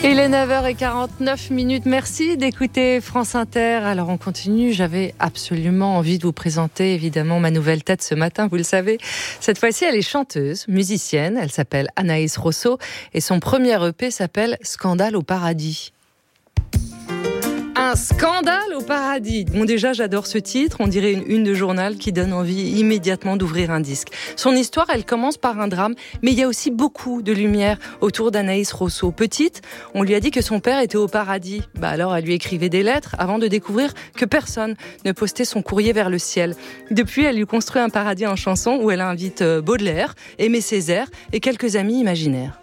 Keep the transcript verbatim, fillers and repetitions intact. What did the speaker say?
Il est neuf heures quarante-neuf minutes. Merci d'écouter France Inter. Alors on continue. J'avais absolument envie de vous présenter évidemment ma nouvelle tête ce matin, vous le savez. Cette fois-ci, elle est chanteuse, musicienne. Elle s'appelle Anaïs Rosso et son premier E P s'appelle Scandale au paradis. Un scandale au paradis. Bon, déjà, j'adore ce titre. On dirait une une de journal qui donne envie immédiatement d'ouvrir un disque. Son histoire, elle commence par un drame, mais il y a aussi beaucoup de lumière autour d'Anaïs Rosso. Petite, on lui a dit que son père était au paradis. Bah alors, elle lui écrivait des lettres avant de découvrir que personne ne postait son courrier vers le ciel. Depuis, elle lui construit un paradis en chanson où elle invite Baudelaire, Aimé Césaire et quelques amis imaginaires.